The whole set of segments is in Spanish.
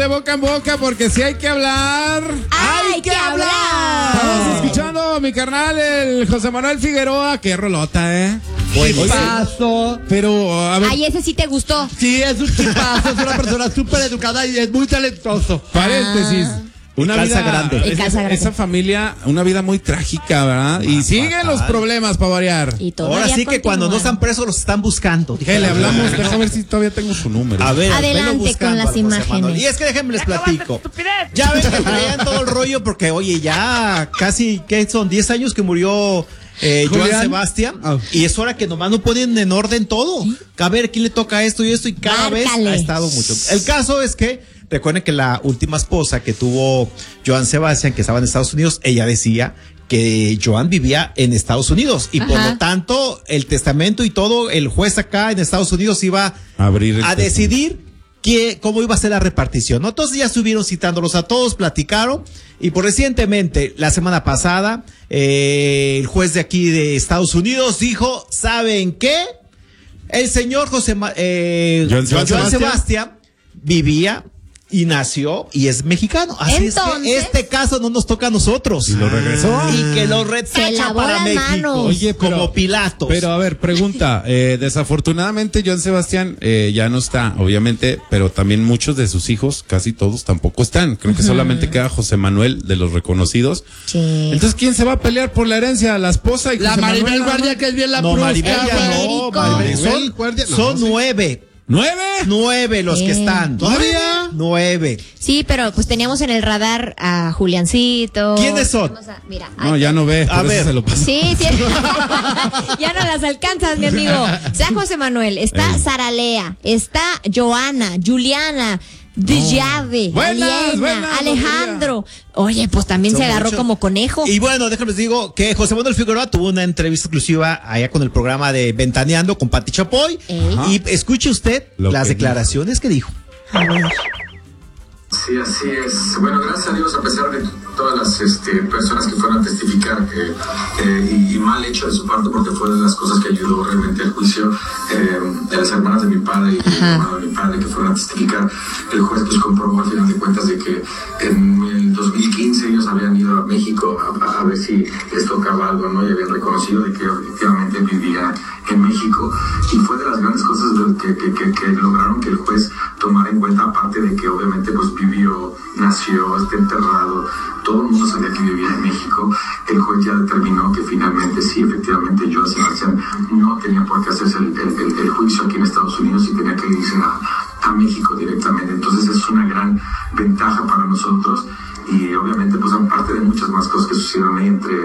De boca en boca, porque si hay que hablar. ¡Hay que hablar! Estamos escuchando a mi carnal, el José Manuel Figueroa. Qué rolota, Chipazo. Pero, a ver. Ay, ese sí te gustó. Sí, es un chipazo, es una persona súper educada y es muy talentoso. Paréntesis. Una calza vida grande. Y calza grande. Esa familia, una vida muy trágica, ¿verdad? Y siguen los problemas para variar. Y todavía Ahora sí que cuando no continúan. están presos los están buscando. ¿Qué le hablamos? Déjame ver si todavía tengo su número. A ver, Adelante velo buscando con las al José imágenes. Manuel. Y es que déjenme les platico. Ya ven que traían todo el rollo porque, oye, ya casi, ¿qué son? 10 años que murió Joan Sebastián. Y es hora que nomás no ponen en orden todo. A ver, ¿quién le toca esto y esto? Y cada vez ha estado mucho. El caso es que recuerden que la última esposa que tuvo Joan Sebastián, que estaba en Estados Unidos, ella decía que Joan vivía en Estados Unidos y por lo tanto el testamento y todo, el juez acá en Estados Unidos iba a decidir cómo iba a ser la repartición, ¿no? Entonces ya estuvieron citándolos a todos, platicaron y por recientemente, la semana pasada, el juez de aquí de Estados Unidos dijo, ¿saben qué? El señor Joan Sebastián vivía y nació y es mexicano. Así entonces, es que este caso no nos toca a nosotros. Y lo regresó. Y que lo retacha para México. Oye, pero, como Pilatos. Pero a ver, pregunta. Desafortunadamente, Joan Sebastián ya no está, obviamente, pero también muchos de sus hijos, casi todos, tampoco están. Creo que solamente queda José Manuel de los reconocidos. Sí. Entonces, ¿quién se va a pelear por la herencia? ¿La esposa y la José Maribel Manuel? Guardia, que es bien la Maribel Federico. Son 9. ¿9? Los que están. ¿Todavía? 9. Sí, pero pues teníamos en el radar a Juliancito. ¿Quiénes son? Mira, No, ya no ve. A ver. Se lo paso. Sí. Ya no las alcanzas, mi amigo. Está José Manuel, está Sara Lea, está Joana, Juliana, Dijave, Aliena, Alejandro. Oye, pues también se agarró como conejo. Y bueno, déjenme les digo que José Manuel Figueroa tuvo una entrevista exclusiva allá con el programa de Ventaneando con Pati Chapoy. Y escuche usted las declaraciones que dijo. A ver. Sí, así es. Bueno, gracias a Dios, a pesar de todas las personas que fueron a testificar y mal hecho de su parte, porque fue de las cosas que ayudó realmente al juicio, de las hermanas de mi padre y el hermano de mi padre que fueron a testificar, el juez pues comprobó al final de cuentas de que en el 2015 ellos habían ido a México a ver si les tocaba algo, ¿no? Y habían reconocido de que efectivamente vivían en México, y fue de las grandes cosas que lograron que el juez tomara en cuenta, aparte de que obviamente pues vivió, nació, está enterrado, todo el mundo sabía que vivía en México. El juez ya determinó que finalmente sí, efectivamente Joan Sebastián no tenía por qué hacerse el juicio aquí en Estados Unidos y tenía que irse a México directamente. Entonces es una gran ventaja para nosotros. Y obviamente pues aparte de muchas más cosas que sucedieron ahí entre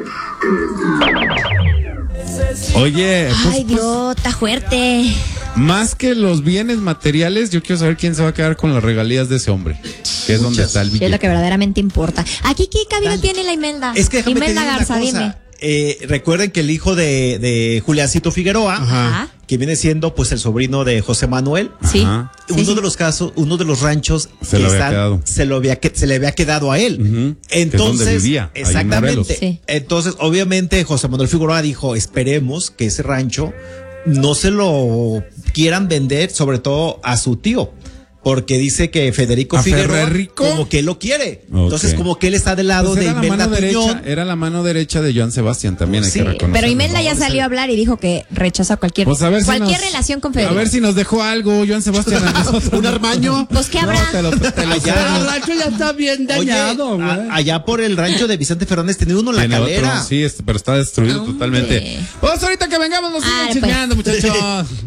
Oye, Ay, Dios, está fuerte. Más que los bienes materiales, yo quiero saber quién se va a quedar con las regalías de ese hombre, que es donde está el Es billete. lo que verdaderamente importa. Aquí, ¿qué cabida tiene la Imelda? Es que déjame Imelda te digo Garza, una dime. cosa. Recuerden que el hijo de Juliancito Figueroa, Ajá. que viene siendo pues el sobrino de José Manuel, Sí. Ajá. de los casos, uno de los ranchos Se le había quedado. se le había quedado a él. Entonces, que es donde vivía, ahí en exactamente. Morelos. Sí. Entonces, obviamente, José Manuel Figueroa dijo, esperemos que ese rancho no se lo quieran vender, sobre todo a su tío. Porque dice que Federico Figueroa como que él lo quiere. Okay. Entonces, como que él está del lado pues de Imelda Tuñón. Era la mano derecha de Joan Sebastián también, hay que reconocerlo. Pero Imelda ya salió a hablar y dijo que rechaza cualquier relación con Federico. A ver si nos dejó algo, Joan Sebastián. ¿Un armaño? Pues, ¿qué habrá? Pero el rancho ya está bien dañado, güey. Allá por el rancho de Vicente Fernández tenía uno en la calera. Sí, pero está destruido totalmente. Pues ahorita que vengamos nos siguen chismeando, muchachos.